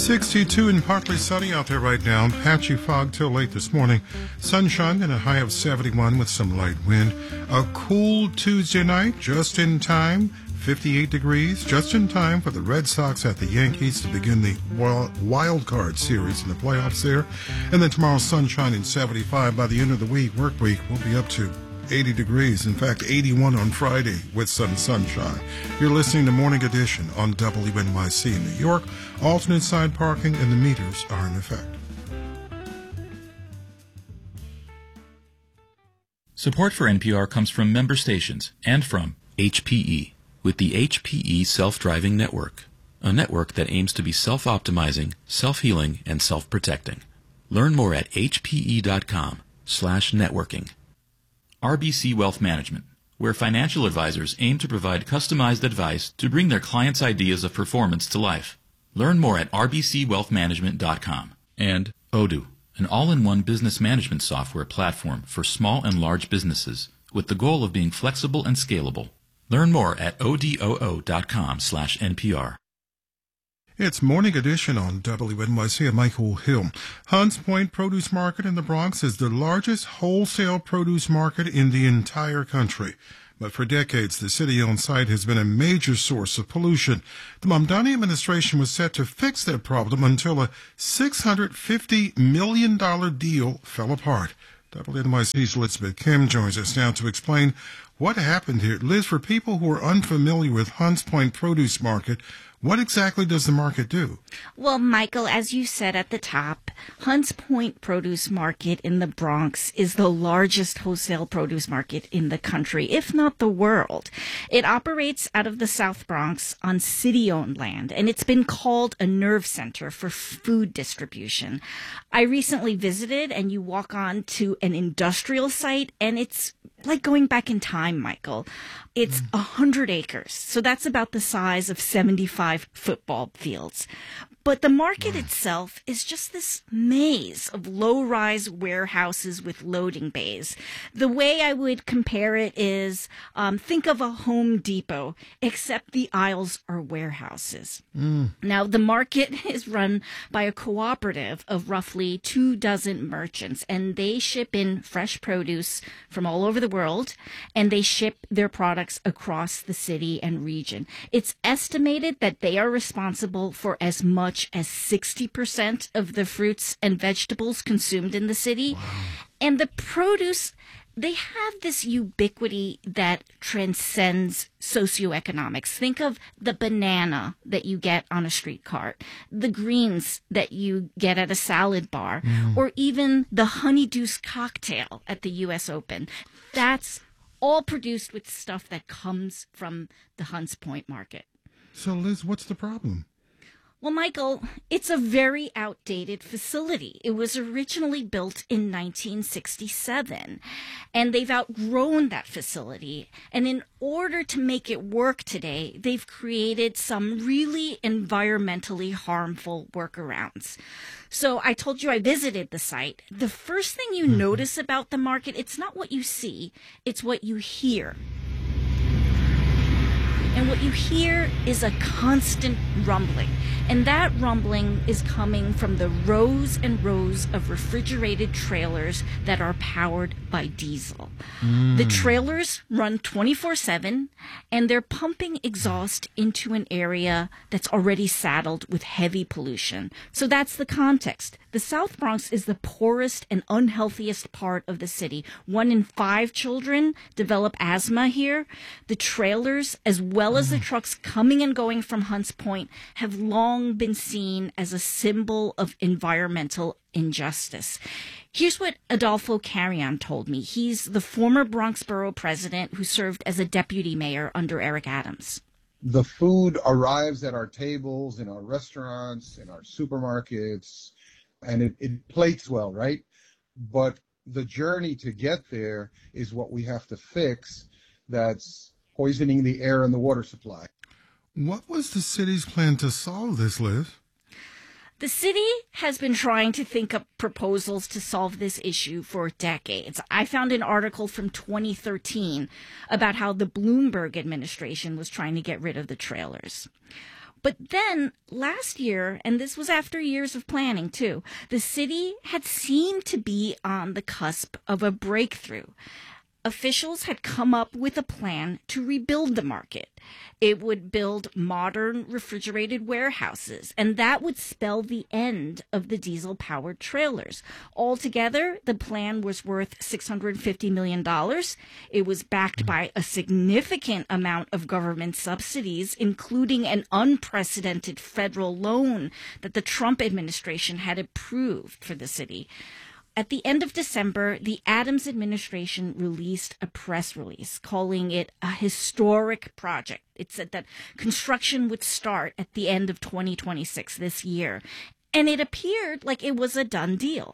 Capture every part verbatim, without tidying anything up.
sixty-two and partly sunny out there right now. Patchy fog till late this morning. Sunshine and a high of seventy-one with some light wind. A cool Tuesday night, just in time. fifty-eight degrees, just in time for the Red Sox at the Yankees to begin the wild card series in the playoffs there. And then tomorrow, sunshine and seventy-five. By the end of the week, work week, we'll be up to eighty degrees. In fact, eighty-one on Friday with some sunshine. You're listening to Morning Edition on W N Y C in New York. Alternate side parking and the meters are in effect. Support for N P R comes from member stations and from H P E, with the H P E Self-Driving Network, a network that aims to be self-optimizing, self-healing, and self-protecting. Learn more at hpe.com slash networking. R B C Wealth Management, where financial advisors aim to provide customized advice to bring their clients' ideas of performance to life. Learn more at r b c wealth management dot com. And Odoo, an all-in-one business management software platform for small and large businesses with the goal of being flexible and scalable. Learn more at odoo.com slash NPR. It's Morning Edition on W N Y C. I'm Michael Hill. Hunts Point Produce Market in the Bronx is the largest wholesale produce market in the entire country. But for decades, the city-owned site has been a major source of pollution. The Mamdani administration was set to fix that problem until a six hundred fifty million dollars deal fell apart. W N Y C's Elizabeth Kim joins us now to explain what happened here. Liz, for people who are unfamiliar with Hunts Point Produce Market, what exactly does the market do? Well, Michael, as you said at the top, Hunts Point Produce Market in the Bronx is the largest wholesale produce market in the country, if not the world. It operates out of the South Bronx on city-owned land, and it's been called a nerve center for food distribution. I recently visited, and you walk on to an industrial site, and it's like going back in time, Michael. It's a hundred acres, so that's about the size of seventy-five football fields. But the market itself is just this maze of low-rise warehouses with loading bays. The way I would compare it is, um, think of a Home Depot, except the aisles are warehouses. Mm. Now, the market is run by a cooperative of roughly two dozen merchants, and they ship in fresh produce from all over the world, and they ship their products across the city and region. It's estimated that they are responsible for as much as sixty percent of the fruits and vegetables consumed in the city. Wow. And the produce, they have this ubiquity that transcends socioeconomics. Think of the banana that you get on a street cart, the greens that you get at a salad bar, mm. or even the honeydew cocktail at the U S Open. That's all produced with stuff that comes from the Hunts Point market. So, Liz, what's the problem? Well, Michael, it's a very outdated facility. It was originally built in nineteen sixty-seven, and they've outgrown that facility. And in order to make it work today, they've created some really environmentally harmful workarounds. So I told you I visited the site. The first thing you mm-hmm. notice about the market, it's not what you see, it's what you hear. And what you hear is a constant rumbling. And that rumbling is coming from the rows and rows of refrigerated trailers that are powered by diesel. Mm. The trailers run twenty-four seven, and they're pumping exhaust into an area that's already saddled with heavy pollution. So that's the context. The South Bronx is the poorest and unhealthiest part of the city. One in five children develop asthma here. The trailers, as well as the trucks coming and going from Hunts Point, have long been seen as a symbol of environmental injustice. Here's what Adolfo Carrion told me. He's the former Bronx Borough president who served as a deputy mayor under Eric Adams. The food arrives at our tables, in our restaurants, in our supermarkets, and it, it plates well, right? But the journey to get there is what we have to fix. That's poisoning the air and the water supply. What was the city's plan to solve this, Liz? The city has been trying to think up proposals to solve this issue for decades. I found an article from twenty thirteen about how the Bloomberg administration was trying to get rid of the trailers. But then last year, and this was after years of planning too, the city had seemed to be on the cusp of a breakthrough. Officials had come up with a plan to rebuild the market. It would build modern refrigerated warehouses, and that would spell the end of the diesel-powered trailers. Altogether, the plan was worth six hundred fifty million dollars. It was backed by a significant amount of government subsidies, including an unprecedented federal loan that the Trump administration had approved for the city. At the end of December, the Adams administration released a press release calling it a historic project. It said that construction would start at the end of twenty twenty-six, this year, and it appeared like it was a done deal.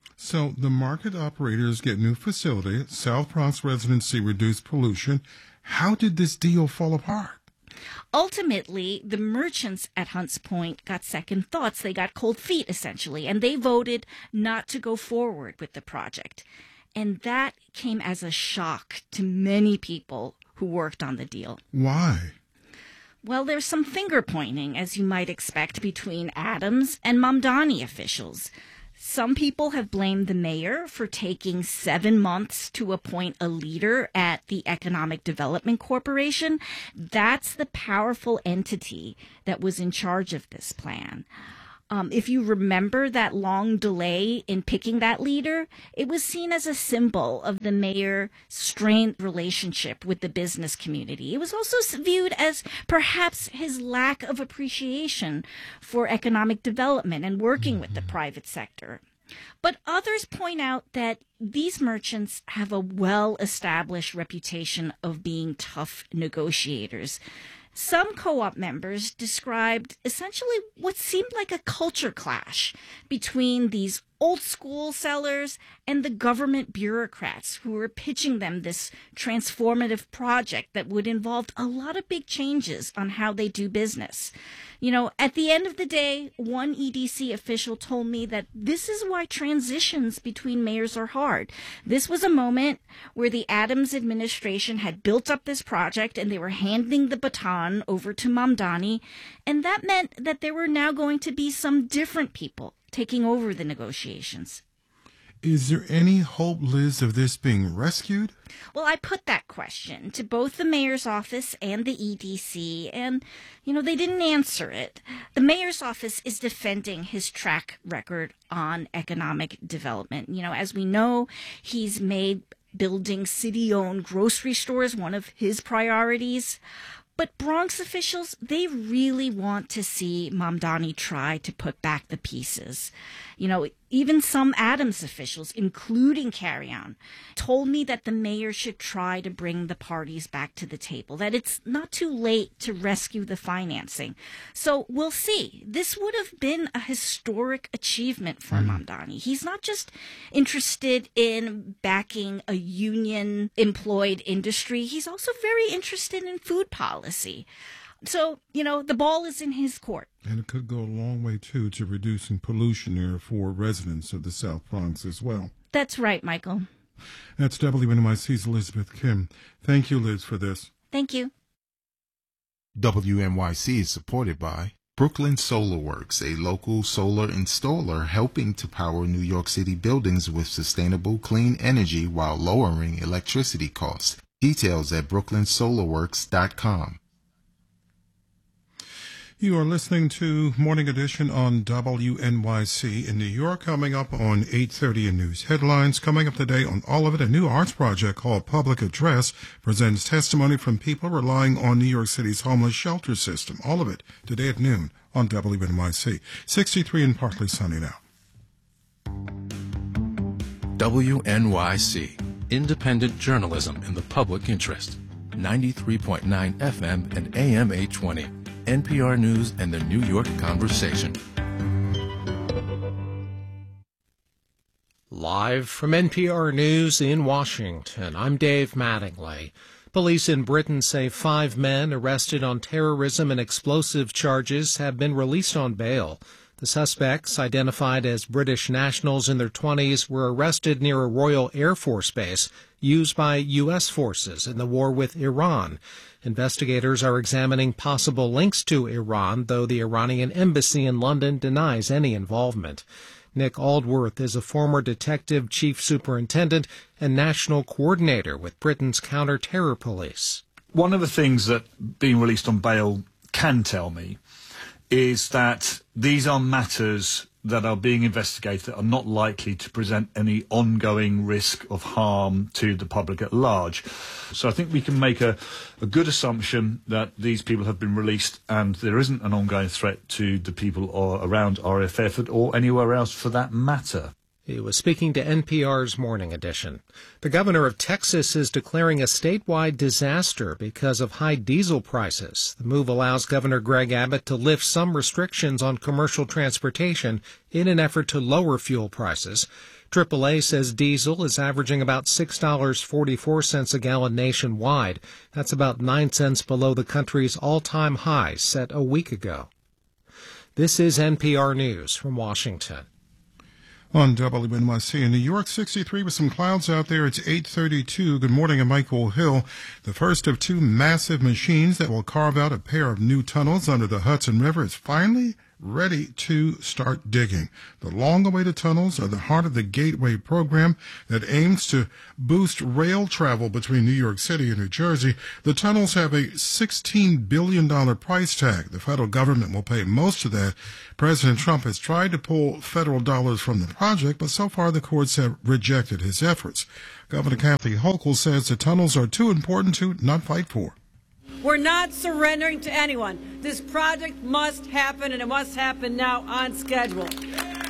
So the market operators get new facility, South Bronx residency reduced pollution. How did this deal fall apart? Ultimately, the merchants at Hunts Point got second thoughts. They got cold feet, essentially, and they voted not to go forward with the project. And that came as a shock to many people who worked on the deal. Why? Well, there's some finger pointing, as you might expect, between Adams and Mamdani officials. Some people have blamed the mayor for taking seven months to appoint a leader at the Economic Development Corporation. That's the powerful entity that was in charge of this plan. Um, if you remember that long delay in picking that leader, it was seen as a symbol of the mayor's strained relationship with the business community. It was also viewed as perhaps his lack of appreciation for economic development and working with the private sector. But others point out that these merchants have a well-established reputation of being tough negotiators. Some co-op members described essentially what seemed like a culture clash between these old-school sellers and the government bureaucrats who were pitching them this transformative project that would involve a lot of big changes on how they do business. You know, at the end of the day, one E D C official told me that this is why transitions between mayors are hard. This was a moment where the Adams administration had built up this project and they were handing the baton over to Mamdani, and that meant that there were now going to be some different people taking over the negotiations. Is there any hope, Liz, of this being rescued? Well, I put that question to both the mayor's office and the E D C, and, you know, they didn't answer it. The mayor's office is defending his track record on economic development. You know, as we know, he's made building city-owned grocery stores one of his priorities. But Bronx officials, they really want to see Mamdani try to put back the pieces. You know, even some Adams officials, including Carrion, told me that the mayor should try to bring the parties back to the table, that it's not too late to rescue the financing. So we'll see. This would have been a historic achievement for mm. Mamdani. He's not just interested in backing a union-employed industry. He's also very interested in food policy. So, you know, the ball is in his court. And it could go a long way, too, to reducing pollution there for residents of the South Bronx as well. That's right, Michael. That's W N Y C's Elizabeth Kim. Thank you, Liz, for this. Thank you. W N Y C is supported by Brooklyn Solar Works, a local solar installer helping to power New York City buildings with sustainable, clean energy while lowering electricity costs. Details at brooklyn solar works dot com. You are listening to Morning Edition on W N Y C in New York. Coming up on eight thirty in News Headlines. Coming up today on All of It, a new arts project called Public Address presents testimony from people relying on New York City's homeless shelter system. All of it today at noon on W N Y C. sixty-three and partly sunny now. W N Y C, independent journalism in the public interest. ninety-three point nine F M and A M eight twenty. N P R News and the New York Conversation. Live from N P R News in Washington, I'm Dave Mattingly. Police in Britain say five men arrested on terrorism and explosive charges have been released on bail. The suspects, identified as British nationals in their twenties, were arrested near a Royal Air Force base used by U S forces in the war with Iran. Investigators are examining possible links to Iran, though the Iranian embassy in London denies any involvement. Nick Aldworth is a former detective chief superintendent and national coordinator with Britain's counter-terror police. One of the things that being released on bail can tell me is that these are matters that are being investigated that are not likely to present any ongoing risk of harm to the public at large. So I think we can make a, a good assumption that these people have been released and there isn't an ongoing threat to the people or around R A F F or anywhere else for that matter. He was speaking to N P R's Morning Edition. The governor of Texas is declaring a statewide disaster because of high diesel prices. The move allows Governor Greg Abbott to lift some restrictions on commercial transportation in an effort to lower fuel prices. triple A says diesel is averaging about six dollars and forty-four cents a gallon nationwide. That's about nine cents below the country's all-time high set a week ago. This is N P R News from Washington. On W N Y C in New York, sixty-three with some clouds out there. It's eight thirty-two. Good morning, I'm Michael Hill. The first of two massive machines that will carve out a pair of new tunnels under the Hudson River is finally ready to start digging. The long-awaited tunnels are the heart of the Gateway program that aims to boost rail travel between New York City and New Jersey. The tunnels have a sixteen billion dollars price tag. The federal government will pay most of that. President Trump has tried to pull federal dollars from the project, but so far the courts have rejected his efforts. Governor Kathy Hochul says the tunnels are too important to not fight for. We're not surrendering to anyone. This project must happen, and it must happen now on schedule. So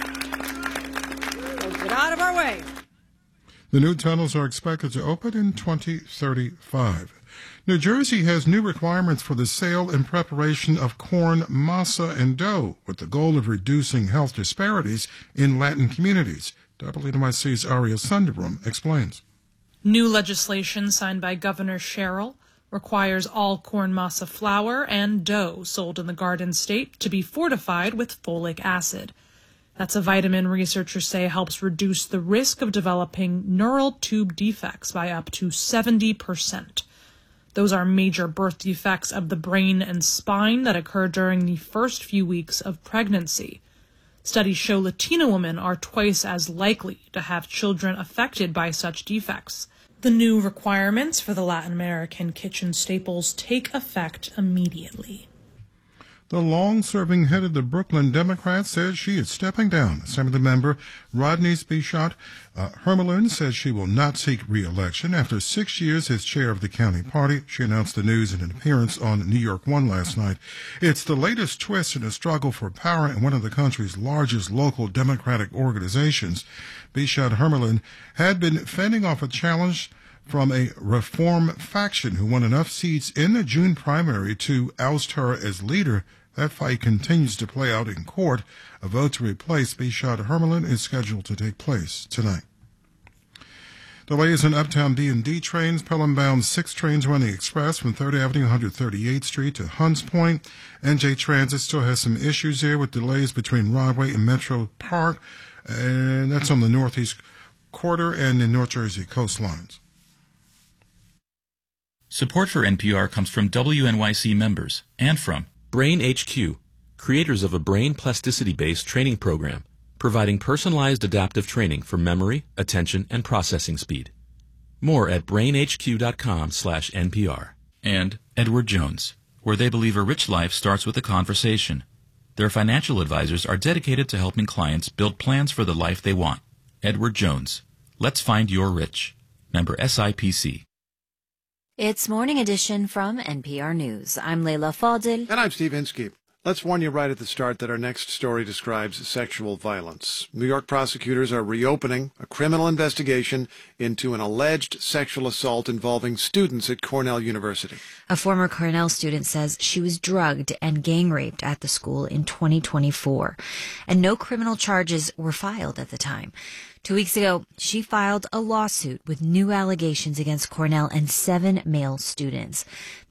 get out of our way. The new tunnels are expected to open in twenty thirty-five. New Jersey has new requirements for the sale and preparation of corn, masa, and dough, with the goal of reducing health disparities in Latin communities. W N Y C's Aria Sundaram explains. New legislation signed by Governor Sherrill requires all corn masa flour and dough sold in the Garden State to be fortified with folic acid. That's a vitamin researchers say helps reduce the risk of developing neural tube defects by up to seventy percent. Those are major birth defects of the brain and spine that occur during the first few weeks of pregnancy. Studies show Latina women are twice as likely to have children affected by such defects. The new requirements for the Latin American kitchen staples take effect immediately. The long-serving head of the Brooklyn Democrats says she is stepping down. Assembly member Rodney Bichat uh, Hermelin says she will not seek re-election. After six years as chair of the county party, she announced the news in an appearance on New York One last night. It's the latest twist in a struggle for power in one of the country's largest local Democratic organizations. Bichat Hermelin had been fending off a challenge from a reform faction who won enough seats in the June primary to oust her as leader. That fight continues to play out in court. A vote to replace Bichat Hermelin is scheduled to take place tonight. Delays in uptown D and D trains. Pelham-bound six trains run the express from third Avenue, one hundred thirty-eighth Street to Hunts Point. N J Transit still has some issues there with delays between Broadway and Metro Park, and that's on the Northeast Quarter and the North Jersey coastlines. Support for N P R comes from W N Y C members and from Brain H Q, creators of a brain plasticity-based training program, providing personalized adaptive training for memory, attention, and processing speed. More at brain h q dot com slash N P R. And Edward Jones, where they believe a rich life starts with a conversation. Their financial advisors are dedicated to helping clients build plans for the life they want. Edward Jones. Let's find your rich. Member S I P C. It's Morning Edition from N P R News. I'm Leila Fadil. And I'm Steve Inskeep. Let's warn you right at the start that our next story describes sexual violence. New York prosecutors are reopening a criminal investigation into an alleged sexual assault involving students at Cornell University. A former Cornell student says she was drugged and gang-raped at the school in twenty twenty-four, and no criminal charges were filed at the time. Two weeks ago, she filed a lawsuit with new allegations against Cornell and seven male students.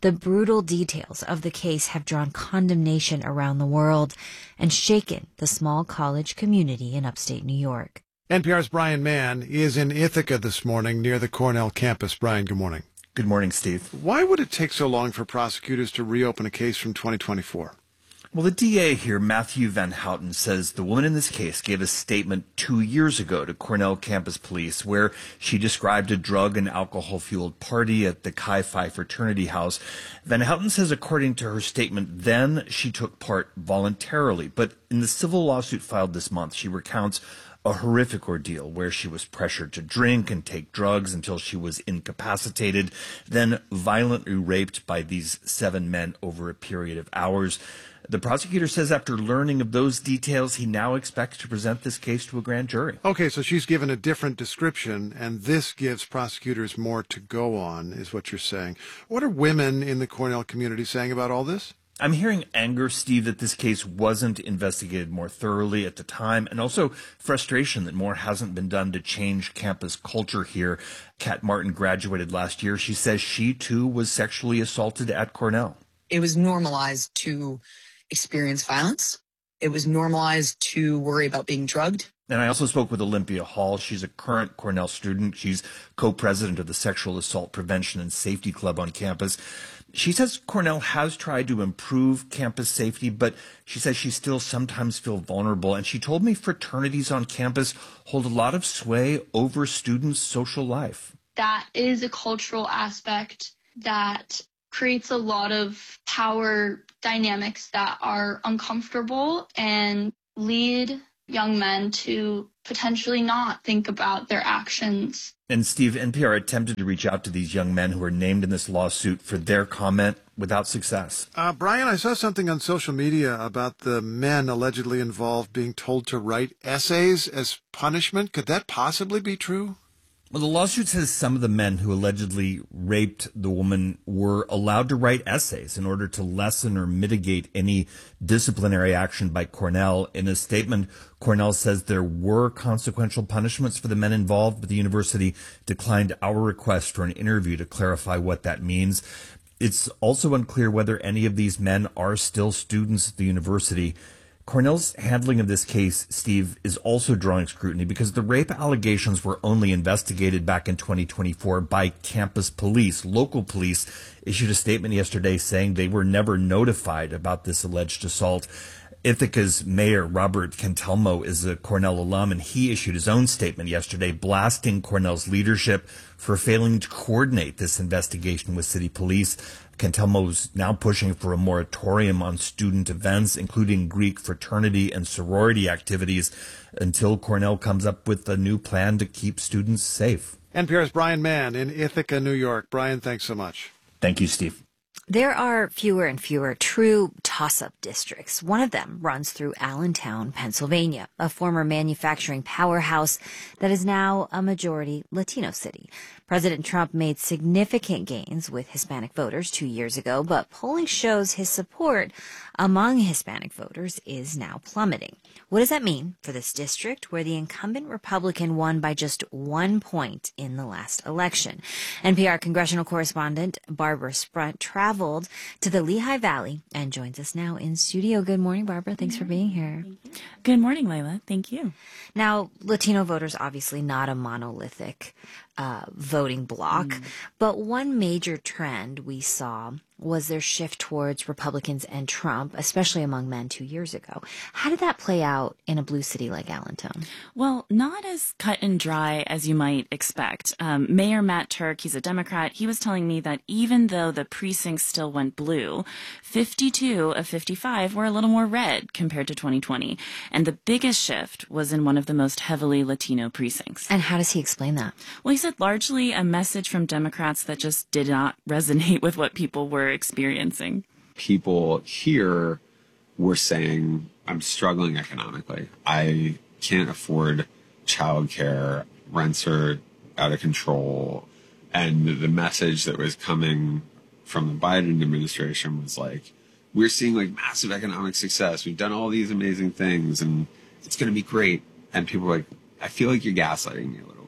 The brutal details of the case have drawn condemnation around the world and shaken the small college community in upstate New York. N P R's Brian Mann is in Ithaca this morning near the Cornell campus. Brian, good morning. Good morning, Steve. Why would it take so long for prosecutors to reopen a case from twenty twenty-four? Well, the D A here, Matthew Van Houten, says the woman in this case gave a statement two years ago to Cornell campus police where she described a drug and alcohol-fueled party at the Chi Phi fraternity house. Van Houten says according to her statement then, she took part voluntarily. But in the civil lawsuit filed this month, she recounts a horrific ordeal where she was pressured to drink and take drugs until she was incapacitated, then violently raped by these seven men over a period of hours. The prosecutor says after learning of those details, he now expects to present this case to a grand jury. Okay, so she's given a different description, and this gives prosecutors more to go on, is what you're saying. What are women in the Cornell community saying about all this? I'm hearing anger, Steve, that this case wasn't investigated more thoroughly at the time, and also frustration that more hasn't been done to change campus culture here. Kat Martin graduated last year. She says she, too, was sexually assaulted at Cornell. It was normalized to experience violence. It was normalized to worry about being drugged. And I also spoke with Olympia Hall. She's a current Cornell student. She's co-president of the Sexual Assault Prevention and Safety Club on campus. She says Cornell has tried to improve campus safety, but she says she still sometimes feels vulnerable. And she told me fraternities on campus hold a lot of sway over students' social life. That is a cultural aspect that creates a lot of power dynamics that are uncomfortable and lead young men to potentially not think about their actions. And Steve, N P R attempted to reach out to these young men who are named in this lawsuit for their comment without success. Uh, Brian, I saw something on social media about the men allegedly involved being told to write essays as punishment. Could that possibly be true? Well, the lawsuit says some of the men who allegedly raped the woman were allowed to write essays in order to lessen or mitigate any disciplinary action by Cornell. In a statement, Cornell says there were consequential punishments for the men involved, but the university declined our request for an interview to clarify what that means. It's also unclear whether any of these men are still students at the university. Cornell's handling of this case, Steve, is also drawing scrutiny because the rape allegations were only investigated back in twenty twenty-four by campus police. Local police issued a statement yesterday saying they were never notified about this alleged assault. Ithaca's mayor, Robert Cantelmo, is a Cornell alum, and he issued his own statement yesterday blasting Cornell's leadership for failing to coordinate this investigation with city police. Cantelmo's now pushing for a moratorium on student events, including Greek fraternity and sorority activities, until Cornell comes up with a new plan to keep students safe. N P R's Brian Mann in Ithaca, New York. Brian, thanks so much. Thank you, Steve. There are fewer and fewer true toss-up districts. One of them runs through Allentown, Pennsylvania, a former manufacturing powerhouse that is now a majority Latino city. President Trump made significant gains with Hispanic voters two years ago, but polling shows his support among Hispanic voters is now plummeting. What does that mean for this district where the incumbent Republican won by just one point in the last election? N P R congressional correspondent Barbara Sprunt traveled to the Lehigh Valley and joins us now in studio. Good morning, Barbara. Thanks for being here. Good morning, Layla. Thank you. Now, Latino voters obviously not a monolithic uh, voting bloc, mm. but one major trend we saw was their shift towards Republicans and Trump, especially among men two years ago. How did that play out in a blue city like Allentown? Well, not as cut and dry as you might expect. Um, Mayor Matt Turk, he's a Democrat, he was telling me that even though the precincts still went blue, fifty-two of fifty-five were a little more red compared to twenty twenty. And the biggest shift was in one of the most heavily Latino precincts. And how does he explain that? Well, he said largely a message from Democrats that just did not resonate with what people were experiencing. People here were saying, I'm struggling economically. I can't afford childcare. Rents are out of control. And the message that was coming from the Biden administration was like, we're seeing like massive economic success. We've done all these amazing things and it's going to be great. And people were like, I feel like you're gaslighting me a little bit.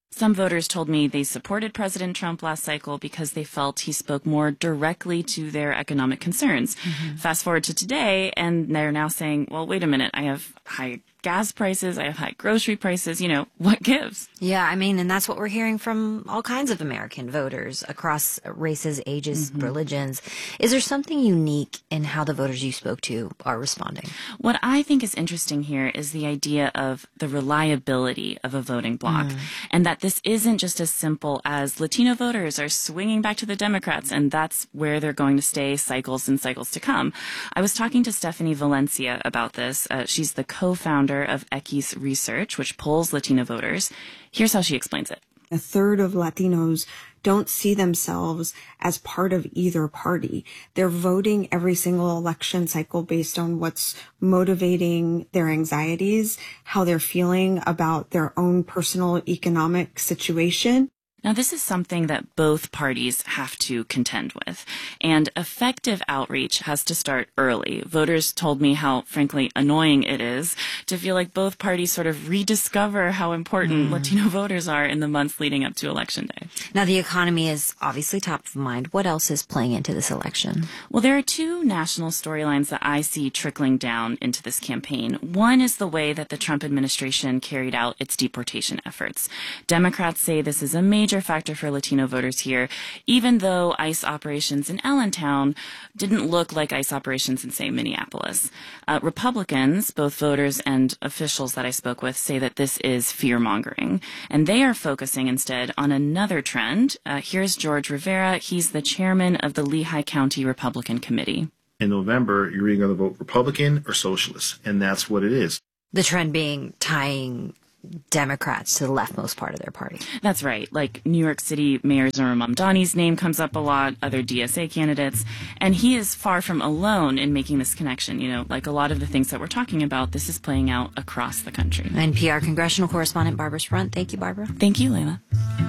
Some voters told me they supported President Trump last cycle because they felt he spoke more directly to their economic concerns. Mm-hmm. Fast forward to today, and they're now saying, well, wait a minute, I have high gas prices, I have high grocery prices, you know, what gives? Yeah, I mean, and that's what we're hearing from all kinds of American voters across races, ages, mm-hmm. religions. Is there something unique in how the voters you spoke to are responding? What I think is interesting here is the idea of the reliability of a voting bloc, mm. and that this isn't just as simple as Latino voters are swinging back to the Democrats, and that's where they're going to stay cycles and cycles to come. I was talking to Stephanie Valencia about this. Uh, she's the co-founder of Equis Research, which polls Latino voters. Here's how she explains it. A third of Latinos don't see themselves as part of either party. They're voting every single election cycle based on what's motivating their anxieties, how they're feeling about their own personal economic situation. Now, this is something that both parties have to contend with, and effective outreach has to start early. Voters told me how, frankly, annoying it is to feel like both parties sort of rediscover how important mm. Latino voters are in the months leading up to Election Day. Now, the economy is obviously top of mind. What else is playing into this election? Well, there are two national storylines that I see trickling down into this campaign. One is the way that the Trump administration carried out its deportation efforts. Democrats say this is a major factor for Latino voters here, even though ICE operations in Allentown didn't look like ICE operations in, say, Minneapolis. Uh, Republicans, both voters and officials that I spoke with, say that this is fear-mongering, and they are focusing instead on another trend. Uh, here's George Rivera. He's the chairman of the Lehigh County Republican Committee. In November, you're either going to vote Republican or Socialist, and that's what it is. The trend being tying Democrats to the leftmost part of their party. That's right. Like New York City Mayor Zohran Mamdani's name comes up a lot, other D S A candidates, and he is far from alone in making this connection. You know, like a lot of the things that we're talking about, this is playing out across the country. N P R congressional correspondent Barbara Sprunt. Thank you, Barbara. Thank you, Layla.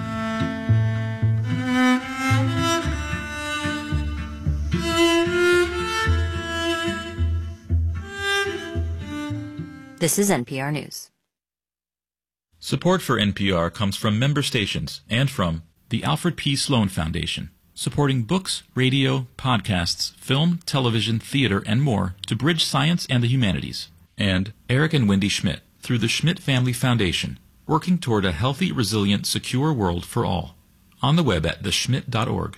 This is N P R News. Support for N P R comes from member stations and from the Alfred P. Sloan Foundation, supporting books, radio, podcasts, film, television, theater, and more to bridge science and the humanities. And Eric and Wendy Schmidt through the Schmidt Family Foundation, working toward a healthy, resilient, secure world for all. On the web at the schmidt dot org.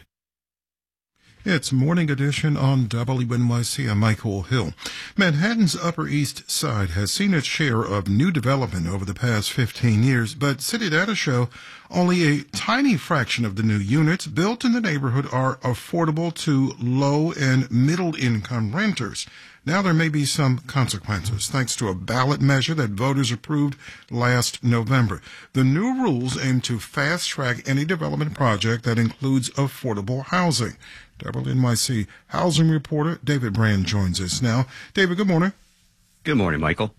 It's Morning Edition on W N Y C. I'm Michael Hill. Manhattan's Upper East Side has seen its share of new development over the past fifteen years, but city data show only a tiny fraction of the new units built in the neighborhood are affordable to low and middle income renters. Now there may be some consequences, thanks to a ballot measure that voters approved last November. The new rules aim to fast-track any development project that includes affordable housing. W N Y C housing reporter David Brand joins us now. David, good morning. Good morning, Michael.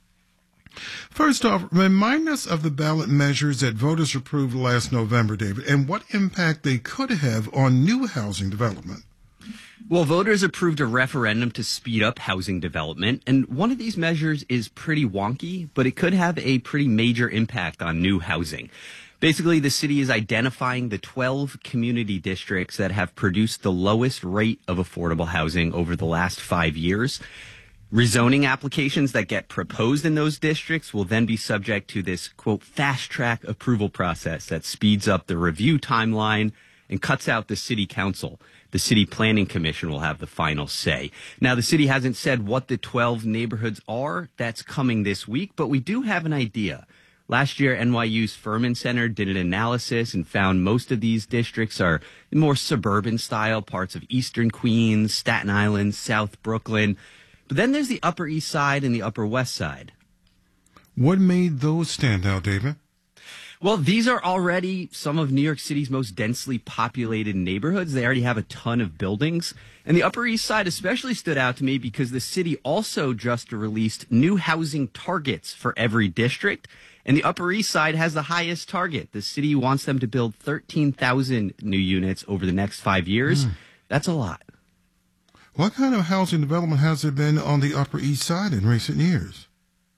First off, remind us of the ballot measures that voters approved last November, David, and what impact they could have on new housing development. Well, voters approved a referendum to speed up housing development, and one of these measures is pretty wonky, but it could have a pretty major impact on new housing. Basically, the city is identifying the twelve community districts that have produced the lowest rate of affordable housing over the last five years. Rezoning applications that get proposed in those districts will then be subject to this, quote, fast-track approval process that speeds up the review timeline and cuts out the city council. The City Planning Commission will have the final say. Now, the city hasn't said what the twelve neighborhoods are. That's coming this week, but we do have an idea. Last year, N Y U's Furman Center did an analysis and found most of these districts are more suburban style, parts of eastern Queens, Staten Island, South Brooklyn. But then there's the Upper East Side and the Upper West Side. What made those stand out, David? Well, these are already some of New York City's most densely populated neighborhoods. They already have a ton of buildings. And the Upper East Side especially stood out to me because the city also just released new housing targets for every district. And the Upper East Side has the highest target. The city wants them to build thirteen thousand new units over the next five years. Mm. That's a lot. What kind of housing development has there been on the Upper East Side in recent years?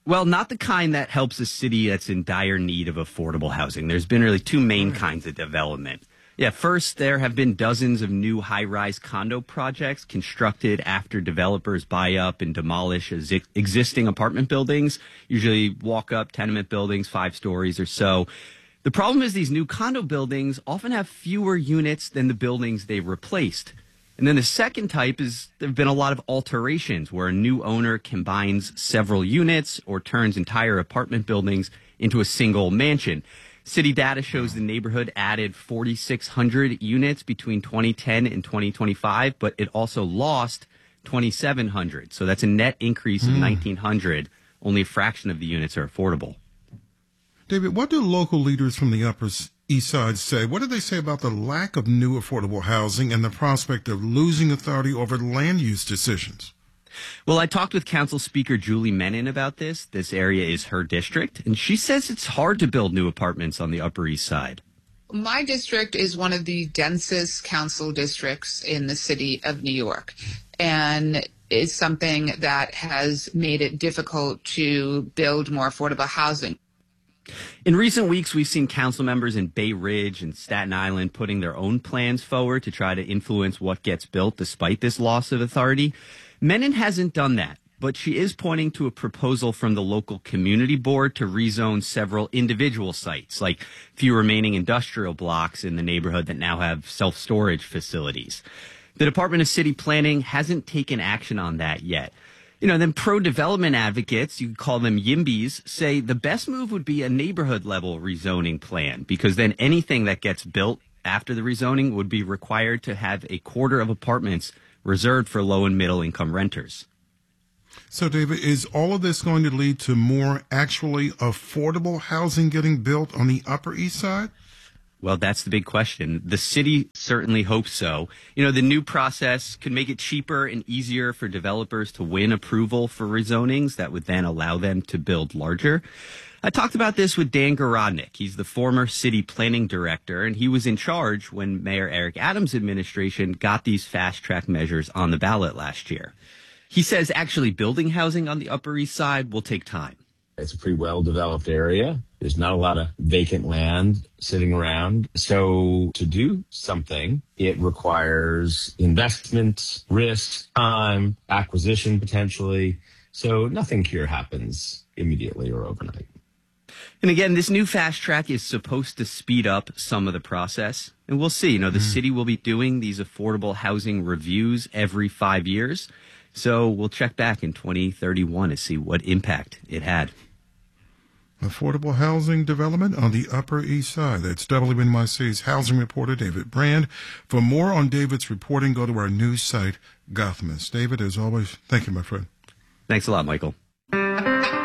Well, not the kind that helps a city that's in dire need of affordable housing. There's been really two main kinds of development. Yeah, first, there have been dozens of new high-rise condo projects constructed after developers buy up and demolish existing apartment buildings, usually walk-up tenement buildings, five stories or so. The problem is these new condo buildings often have fewer units than the buildings they've replaced. And then the second type is there have been a lot of alterations where a new owner combines several units or turns entire apartment buildings into a single mansion. City data shows the neighborhood added forty-six hundred units between twenty ten and twenty twenty-five, but it also lost twenty-seven hundred. So that's a net increase of mm. nineteen hundred. Only a fraction of the units are affordable. David, what do local leaders from the Upper East Side say? What do they say about the lack of new affordable housing and the prospect of losing authority over land use decisions? Well, I talked with Council Speaker Julie Menin about this. This area is her district, and she says it's hard to build new apartments on the Upper East Side. My district is one of the densest council districts in the city of New York, and it's something that has made it difficult to build more affordable housing. In recent weeks, we've seen council members in Bay Ridge and Staten Island putting their own plans forward to try to influence what gets built despite this loss of authority. Menin hasn't done that, but she is pointing to a proposal from the local community board to rezone several individual sites, like few remaining industrial blocks in the neighborhood that now have self-storage facilities. The Department of City Planning hasn't taken action on that yet. You know, then pro-development advocates, you could call them YIMBYs, say the best move would be a neighborhood-level rezoning plan, because then anything that gets built after the rezoning would be required to have a quarter of apartments reserved for low and middle income renters. So, David, is all of this going to lead to more actually affordable housing getting built on the Upper East Side? Well, that's the big question. The city certainly hopes so. You know, the new process could make it cheaper and easier for developers to win approval for rezonings that would then allow them to build larger. I talked about this with Dan Garodnick. He's the former city planning director, and he was in charge when Mayor Eric Adams' administration got these fast-track measures on the ballot last year. He says actually building housing on the Upper East Side will take time. It's a pretty well-developed area. There's not a lot of vacant land sitting around. So to do something, it requires investment, risk, time, acquisition potentially. So nothing here happens immediately or overnight. And again, this new fast track is supposed to speed up some of the process. And we'll see. You know, the mm. city will be doing these affordable housing reviews every five years. So we'll check back in twenty thirty-one to see what impact it had. Affordable housing development on the Upper East Side. That's W N Y C's housing reporter, David Brand. For more on David's reporting, go to our news site, Gothamist. David, as always, thank you, my friend. Thanks a lot, Michael.